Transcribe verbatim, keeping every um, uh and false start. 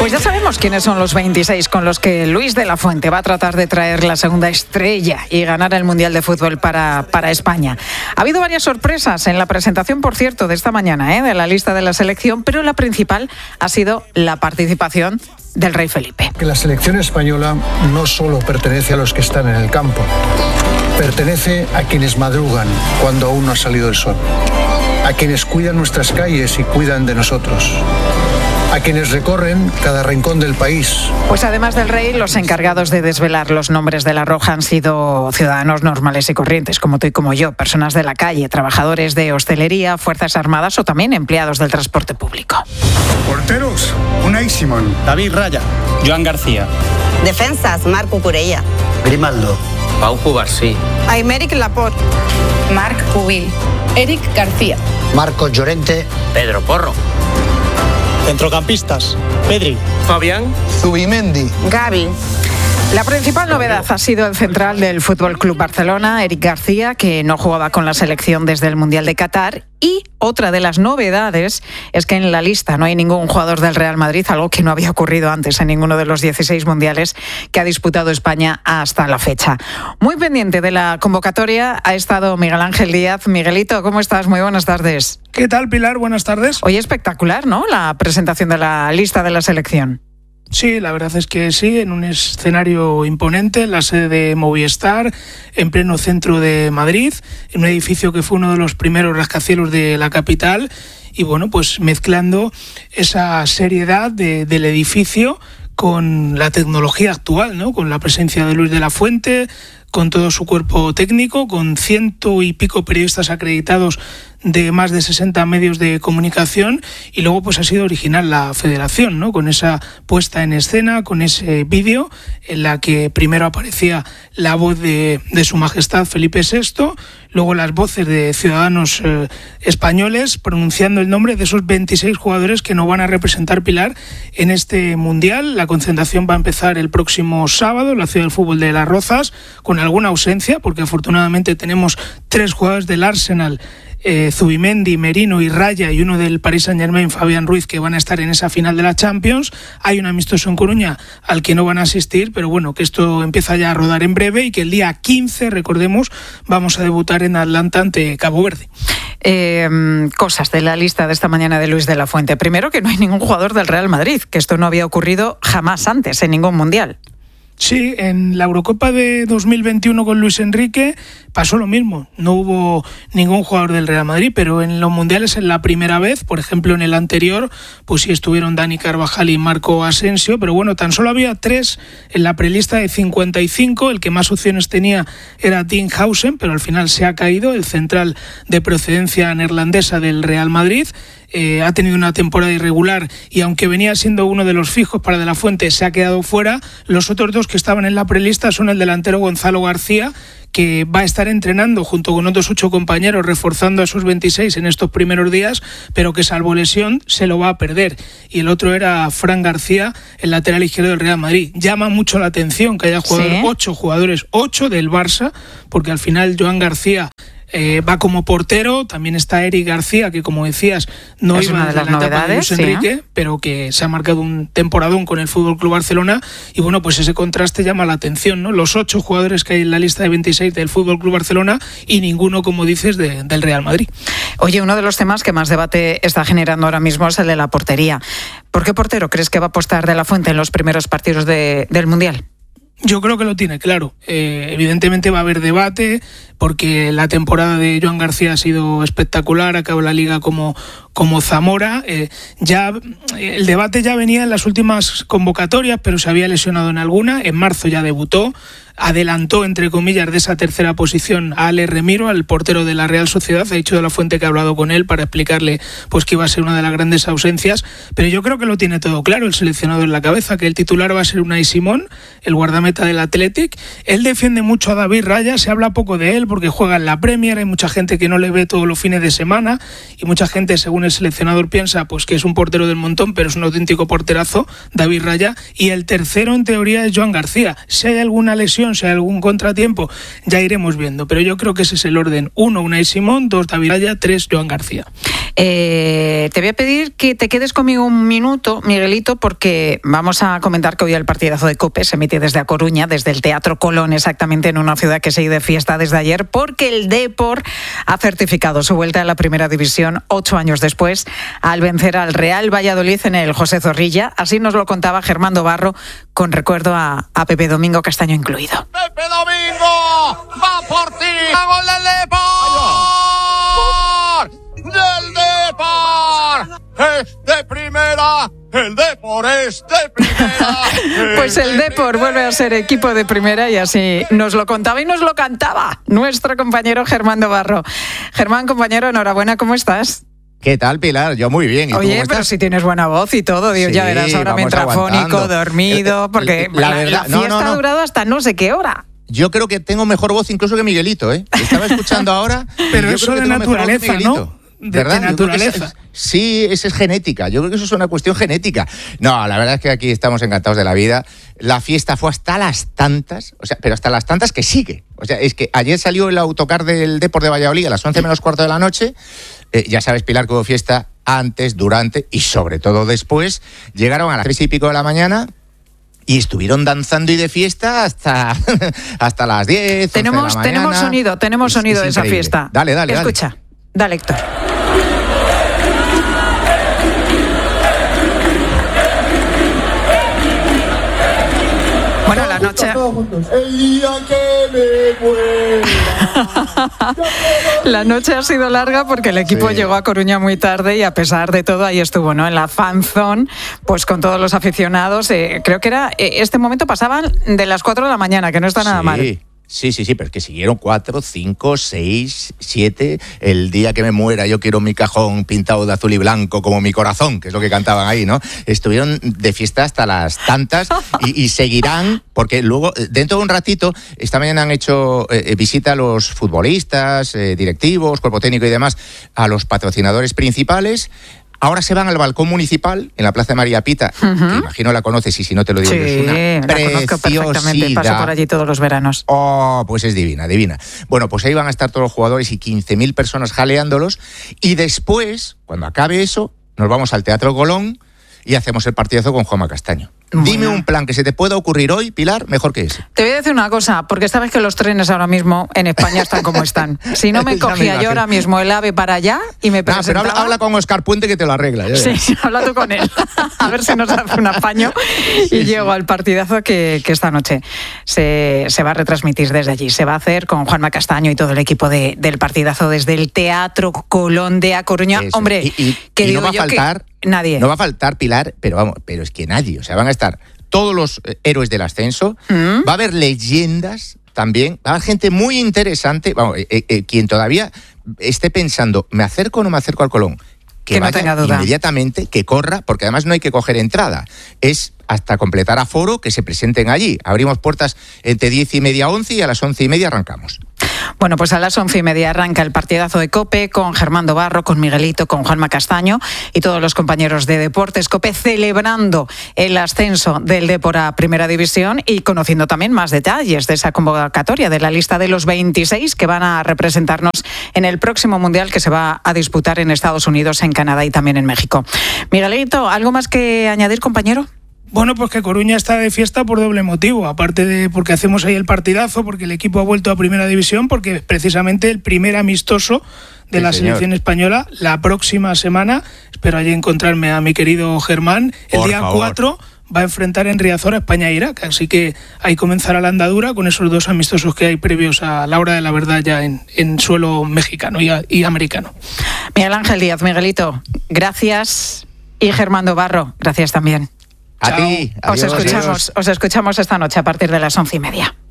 Pues ya sabemos quiénes son los veintiséis con los que Luis de la Fuente va a tratar de traer la segunda estrella y ganar el Mundial de Fútbol para, para España. Ha habido varias sorpresas en la presentación, por cierto, de esta mañana, ¿eh? de la lista de la selección, pero la principal ha sido la participación del rey Felipe. Que la selección española no solo pertenece a los que están en el campo, pertenece a quienes madrugan cuando aún no ha salido el sol, a quienes cuidan nuestras calles y cuidan de nosotros, a quienes recorren cada rincón del país. Pues además del rey, los encargados de desvelar los nombres de la Roja han sido ciudadanos normales y corrientes, como tú y como yo, personas de la calle, trabajadores de hostelería, fuerzas armadas o también empleados del transporte público. Porteros, Unai Simón. David Raya. Joan García. Defensas, Marc Cucurella. Grimaldo. Pau Cubarsí. Aymeric Laporte. Marc Pubil. Eric García. Marcos Llorente. Pedro Porro. Centrocampistas: Pedri, Fabián, Zubimendi, Gavi. La principal novedad ha sido el central del F C Barcelona, Eric García, que no jugaba con la selección desde el Mundial de Qatar. Y otra de las novedades es que en la lista no hay ningún jugador del Real Madrid, algo que no había ocurrido antes en ninguno de los dieciséis mundiales que ha disputado España hasta la fecha. Muy pendiente de la convocatoria ha estado Miguel Ángel Díaz. Miguelito, ¿cómo estás? Muy buenas tardes. ¿Qué tal, Pilar? Buenas tardes. Hoy espectacular, ¿no?, la presentación de la lista de la selección. Sí, la verdad es que sí, en un escenario imponente, en la sede de Movistar, en pleno centro de Madrid, en un edificio que fue uno de los primeros rascacielos de la capital, y bueno, pues mezclando esa seriedad de, del edificio con la tecnología actual, ¿no? Con la presencia de Luis de la Fuente, con todo su cuerpo técnico, con ciento y pico periodistas acreditados de más de sesenta medios de comunicación, y luego pues ha sido original la federación, ¿no? Con esa puesta en escena, con ese vídeo en la que primero aparecía la voz de, de su majestad Felipe sexto, luego las voces de ciudadanos eh, españoles pronunciando el nombre de esos veintiséis jugadores que nos van a representar, Pilar, en este Mundial. La concentración va a empezar el próximo sábado en la Ciudad del Fútbol de Las Rozas, con alguna ausencia, porque afortunadamente tenemos tres jugadores del Arsenal, Eh, Zubimendi, Merino y Raya, y uno del Paris Saint-Germain, Fabián Ruiz, que van a estar en esa final de la Champions. Hay un amistoso en Coruña al que no van a asistir, pero bueno, que esto empieza ya a rodar en breve y que el día quince, recordemos, vamos a debutar en Atlanta ante Cabo Verde. Eh, cosas de la lista de esta mañana de Luis de la Fuente. Primero, que no hay ningún jugador del Real Madrid, que esto no había ocurrido jamás antes en ningún mundial. Sí, en la Eurocopa de dos mil veintiuno con Luis Enrique pasó lo mismo. No hubo ningún jugador del Real Madrid, pero en los mundiales es la primera vez. Por ejemplo, en el anterior, pues sí estuvieron Dani Carvajal y Marco Asensio, pero bueno, tan solo había tres en la prelista de cincuenta y cinco. El que más opciones tenía era Dean Hausen, pero al final se ha caído, el central de procedencia neerlandesa del Real Madrid. Eh, ha tenido una temporada irregular y aunque venía siendo uno de los fijos para De la Fuente, se ha quedado fuera. Los otros dos que estaban en la prelista son el delantero Gonzalo García, que va a estar entrenando junto con otros ocho compañeros, reforzando a esos veintiséis en estos primeros días, pero que salvo lesión se lo va a perder. Y el otro era Fran García, el lateral izquierdo del Real Madrid. Llama mucho la atención que haya jugado ¿Sí? ocho jugadores, ocho del Barça, porque al final Joan García Eh, va como portero. También está Eric García, que como decías no es iba una de las en la etapa de novedades, Luis Enrique, ¿sí? pero que se ha marcado un temporadón con el F C Barcelona, y bueno, pues ese contraste llama la atención, ¿no? Los ocho jugadores que hay en la lista de veintiséis del F C Barcelona y ninguno, como dices, de, del Real Madrid. Oye, uno de los temas que más debate está generando ahora mismo es el de la portería. ¿Por qué portero crees que va a apostar De la Fuente en los primeros partidos de, del Mundial? Yo creo que lo tiene claro. Eh, evidentemente va a haber debate, porque la temporada de Joan García ha sido espectacular, acabó la liga como, como Zamora. Eh, ya el debate ya venía en las últimas convocatorias, pero se había lesionado en alguna. En marzo ya debutó. Adelantó, entre comillas, de esa tercera posición a Ale Remiro, al portero de la Real Sociedad. Ha dicho De la Fuente que ha hablado con él para explicarle pues que iba a ser una de las grandes ausencias, pero yo creo que lo tiene todo claro el seleccionador en la cabeza, que el titular va a ser Unai Simón, el guardameta guardameta del Athletic. Él defiende mucho a David Raya, se habla poco de él porque juega en la Premier, hay mucha gente que no le ve todos los fines de semana y mucha gente, según el seleccionador, piensa pues que es un portero del montón, pero es un auténtico porterazo, David Raya. Y el tercero, en teoría, es Joan García. Si hay alguna lesión, si hay algún contratiempo, ya iremos viendo, pero yo creo que ese es el orden. Uno, Unai Simón, dos, David Raya, tres, Joan García. Eh, te voy a pedir que te quedes conmigo un minuto, Miguelito, porque vamos a comentar que hoy el partidazo de COPE se emite desde A Coruña, desde el Teatro Colón, exactamente, en una ciudad que se ha ido de fiesta desde ayer, porque el Depor ha certificado su vuelta a la primera división ocho años después, al vencer al Real Valladolid en el José Zorrilla. Así nos lo contaba Germán Dobarro, con recuerdo a, a Pepe Domingo Castaño incluido. ¡Pepe Domingo! ¡Va por ti! ¡Gol del Depor! ¡Del Depor! ¡Es de primera! ¡El Depor es de primera! Pues el Depor vuelve a ser equipo de primera y así nos lo contaba y nos lo cantaba nuestro compañero Germán Dobarro. Germán, compañero, enhorabuena, ¿cómo estás? ¿Qué tal, Pilar? Yo muy bien. ¿Y Oye, tú cómo pero estás? si tienes buena voz y todo, Dios, Sí, ya verás, ahora me entra fónico, dormido, porque la, la, verdad, la no, fiesta no, no. ha durado hasta no sé qué hora. Yo creo que tengo mejor voz incluso que Miguelito, ¿eh? Estaba escuchando ahora. Pero yo eso creo que de tengo mejor voz que naturaleza, Miguelito. ¿no? De, ¿Verdad? de Yo creo que naturaleza. es- sí, esa es genética. Yo creo que eso es una cuestión genética. No, la verdad es que aquí estamos encantados de la vida. La fiesta fue hasta las tantas, o sea, pero hasta las tantas que sigue. O sea, es que ayer salió el autocar del Depor de Valladolid a las once menos cuarto de la noche. Eh, ya sabes, Pilar, que hubo fiesta antes, durante y sobre todo después. Llegaron a las tres y pico de la mañana y estuvieron danzando y de fiesta hasta, hasta las diez. Tenemos, once de la tenemos mañana. sonido, tenemos Es- sonido es de esa increíble. fiesta. Dale, dale, dale. Escucha, dale, Héctor. Bueno, la noche... El día que me muera. La noche ha sido larga porque el equipo Sí. llegó a Coruña muy tarde y a pesar de todo ahí estuvo, ¿no? En la fan zone, pues con todos los aficionados. Eh, creo que era eh, este momento pasaban de las cuatro de la mañana, que no está nada Sí. mal. Sí, sí, sí, pero es que siguieron cuatro, cinco, seis, siete. El día que me muera yo quiero mi cajón pintado de azul y blanco como mi corazón, que es lo que cantaban ahí, ¿no? Estuvieron de fiesta hasta las tantas y, y seguirán, porque luego, dentro de un ratito, esta mañana han hecho eh, visita a los futbolistas, eh, directivos, cuerpo técnico y demás, a los patrocinadores principales. Ahora se van al balcón municipal en la Plaza de María Pita, Ujú. que imagino la conoces y si no te lo digo Sí, yo, es una la conozco perfectamente, paso preciosidad. por allí todos los veranos. Oh, pues es divina, divina. Bueno, pues ahí van a estar todos los jugadores y quince mil personas jaleándolos. Y después, cuando acabe eso, nos vamos al Teatro Colón y hacemos el partidazo con Juanma Castaño. Bueno. Dime un plan que se te pueda ocurrir hoy, Pilar, mejor que ese. Te voy a decir una cosa, porque sabes que los trenes ahora mismo en España están como están. Si no me Ya me cogía yo imagino. ahora mismo el AVE para allá y me Nah, pero presentaba... habla, habla con Oscar Puente que te lo arregla. ya verás. Sí, habla tú con él. A ver si nos hace un apaño y llego al partidazo que, que esta noche se, se va a retransmitir desde allí. Se va a hacer con Juanma Castaño y todo el equipo de, del partidazo desde el Teatro Colón de A Coruña. Eso. Hombre, y, y- que y digo no va a yo que faltar nadie. No va a faltar Pilar, pero vamos, pero es que nadie. O sea, van a estar todos los eh, héroes del ascenso. ¿Mm? Va a haber leyendas también. Va a haber gente muy interesante. Vamos, eh, eh, quien todavía esté pensando, ¿me acerco o no me acerco al Colón? Que no vaya tenga duda. inmediatamente, que corra, porque además no hay que coger entrada. Es hasta completar aforo que se presenten allí. Abrimos puertas entre diez y media, once y a las once y media arrancamos. Bueno, pues a las once y media arranca el partidazo de COPE con Germán Dobarro, con Miguelito, con Juanma Castaño y todos los compañeros de Deportes COPE celebrando el ascenso del Depor a Primera División y conociendo también más detalles de esa convocatoria, de la lista de los veintiséis que van a representarnos en el próximo Mundial que se va a disputar en Estados Unidos, en Canadá y también en México. Miguelito, ¿algo más que añadir, compañero? Bueno, pues que Coruña está de fiesta por doble motivo, aparte de porque hacemos ahí el partidazo, porque el equipo ha vuelto a Primera División, porque precisamente el primer amistoso de Sí, la señor. selección española la próxima semana, espero allí encontrarme a mi querido Germán, el Por día favor. cuatro va a enfrentar en Riazor a España e Irak, así que ahí comenzará la andadura con esos dos amistosos que hay previos a la hora de la verdad ya en, en suelo mexicano y, a- y americano. Miguel Ángel Díaz, Miguelito, gracias. Y Germán Dobarro, gracias también. A Chao. ti. Os Adiós, escuchamos, adiós. os escuchamos esta noche a partir de las once y media.